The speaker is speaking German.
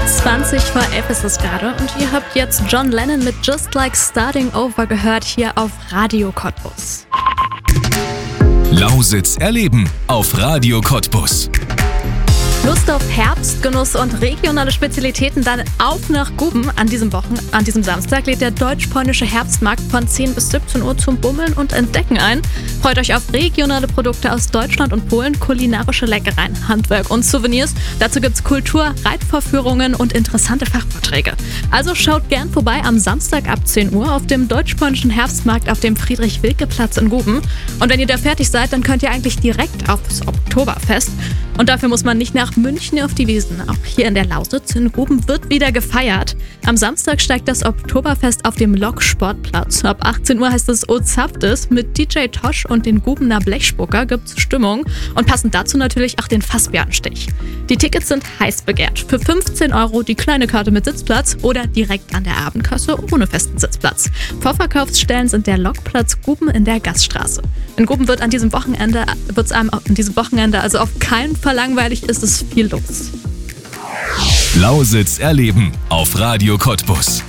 10:20 ist es gerade und ihr habt jetzt John Lennon mit Just Like Starting Over gehört hier auf Radio Cottbus. Lausitz erleben auf Radio Cottbus. Lust auf Herbstgenuss und regionale Spezialitäten, dann auf nach Guben. An diesem Samstag lädt der deutsch-polnische Herbstmarkt von 10 bis 17 Uhr zum Bummeln und Entdecken ein. Freut euch auf regionale Produkte aus Deutschland und Polen, kulinarische Leckereien, Handwerk und Souvenirs. Dazu gibt's Kultur, Reitvorführungen und interessante Fachvorträge. Also schaut gern vorbei am Samstag ab 10 Uhr auf dem deutsch-polnischen Herbstmarkt auf dem Friedrich-Wilke-Platz in Guben. Und wenn ihr da fertig seid, dann könnt ihr eigentlich direkt aufs Oktoberfest. Und dafür muss man nicht nach München auf die Wiesn. Auch hier in der Lausitz in Guben wird wieder gefeiert. Am Samstag steigt das Oktoberfest auf dem Loksportplatz. Ab 18 Uhr heißt es O Zapftes. Mit DJ Tosch und den Gubener Blechspucker gibt's Stimmung. Und passend dazu natürlich auch den Fassbärenstich. Die Tickets sind heiß begehrt. Für 15 € die kleine Karte mit Sitzplatz oder direkt an der Abendkasse ohne festen Sitzplatz. Vorverkaufsstellen sind der Lokplatz Guben in der Gaststraße. In Guben wird an diesem Wochenende also auf keinen Fall langweilig, ist es viel los. Lausitz erleben auf Radio Cottbus.